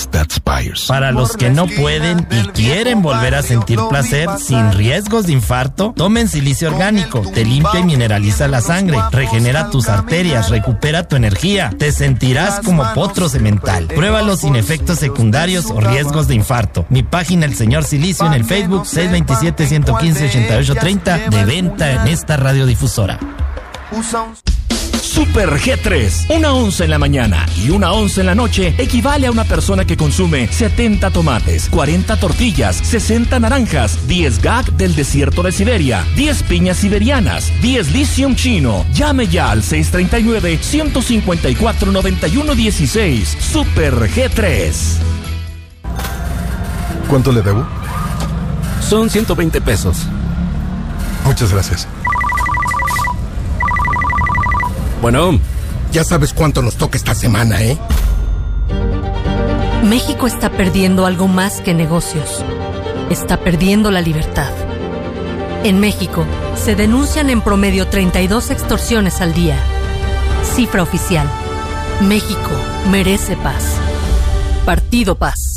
that Spires. Para los que no pueden y quieren volver a sentir placer sin riesgos de infarto, tomen silicio orgánico. Te limpia y mineraliza la sangre, regenera tus arterias, recupera tu energía. Te sentirás como potro semental. Pruébalo sin efectos secundarios o riesgos de infarto. Mi página El Señor Silicio en el Facebook 627-115-8830, de venta en esta radiodifusora. Super G3, una onza en la mañana y una onza en la noche equivale a una persona que consume 70 tomates, 40 tortillas, 60 naranjas, 10 gag del desierto de Siberia, 10 piñas siberianas, 10 lithium chino. Llame ya al 639-154-9116. Super G3. ¿Cuánto le debo? Son 120 pesos. Muchas gracias. Bueno, ya sabes cuánto nos toca esta semana, ¿eh? México está perdiendo algo más que negocios. Está perdiendo la libertad. En México, se denuncian en promedio 32 extorsiones al día. Cifra oficial. México merece paz. Partido Paz.